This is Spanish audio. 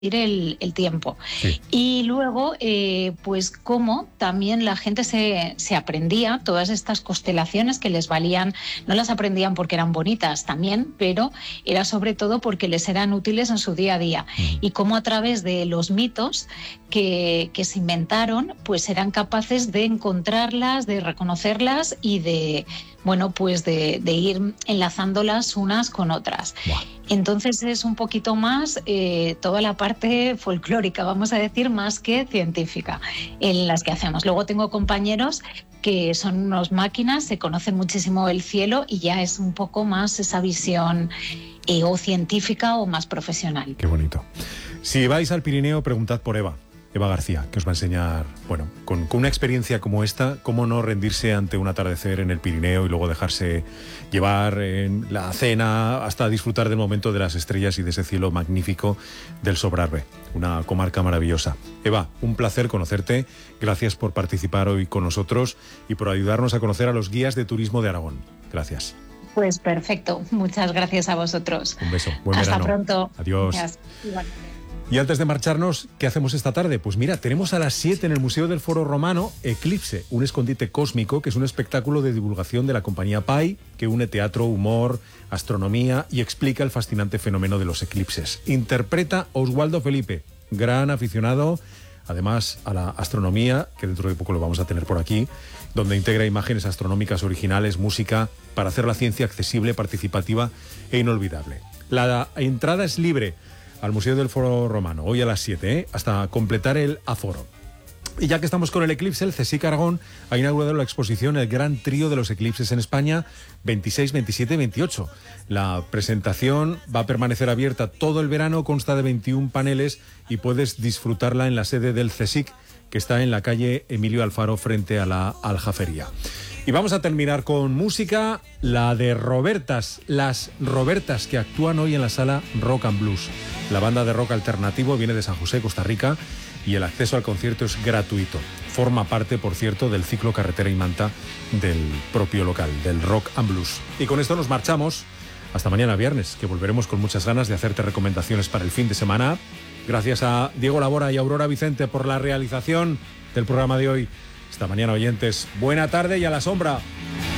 el tiempo. Sí. Y luego, pues cómo también la gente se aprendía todas estas constelaciones que les valían, no las aprendían porque eran bonitas también, pero era sobre todo porque les eran útiles en su día a día. Y cómo a través de los mitos que se inventaron, pues eran capaces de encontrarlas, de reconocerlas y de, bueno, pues de ir enlazándolas unas con otras. Wow. Entonces es un poquito más toda la parte folclórica, vamos a decir, más que científica en las que hacemos. Luego tengo compañeros que son unos máquinas, se conoce muchísimo el cielo y ya es un poco más esa visión o científica o más profesional. Qué bonito. Si vais al Pirineo, preguntad por Eva García, que os va a enseñar, bueno, con una experiencia como esta, cómo no rendirse ante un atardecer en el Pirineo y luego dejarse llevar en la cena hasta disfrutar del momento de las estrellas y de ese cielo magnífico del Sobrarbe, una comarca maravillosa. Eva, un placer conocerte. Gracias por participar hoy con nosotros y por ayudarnos a conocer a los guías de turismo de Aragón. Gracias. Pues perfecto. Muchas gracias a vosotros. Un beso. Buen Hasta verano. pronto. Adiós. Gracias. Igualmente. Y antes de marcharnos, ¿qué hacemos esta tarde? Pues mira, tenemos a las 7 en el Museo del Foro Romano Eclipse, un escondite cósmico, que es un espectáculo de divulgación de la compañía Pai, que une teatro, humor, astronomía y explica el fascinante fenómeno de los eclipses. Interpreta Oswaldo Felipe, gran aficionado, además, a la astronomía, que dentro de poco lo vamos a tener por aquí, donde integra imágenes astronómicas originales, música, para hacer la ciencia accesible, participativa e inolvidable. La entrada es libre al Museo del Foro Romano, hoy a las 7, hasta completar el aforo. Y ya que estamos con el eclipse, el CSIC Aragón ha inaugurado la exposición El Gran Trío de los Eclipses en España, 26, 27 y 28. La presentación va a permanecer abierta todo el verano, consta de 21 paneles y puedes disfrutarla en la sede del CSIC, que está en la calle Emilio Alfaro, frente a la Aljafería. Y vamos a terminar con música, la de Robertas, las Robertas, que actúan hoy en la sala Rock and Blues. La banda de rock alternativo viene de San José, Costa Rica, y el acceso al concierto es gratuito. Forma parte, por cierto, del ciclo Carretera y Manta del propio local, del Rock and Blues. Y con esto nos marchamos hasta mañana viernes, que volveremos con muchas ganas de hacerte recomendaciones para el fin de semana. Gracias a Diego Labora y Aurora Vicente por la realización del programa de hoy. Hasta mañana, oyentes. Buena tarde y a la sombra.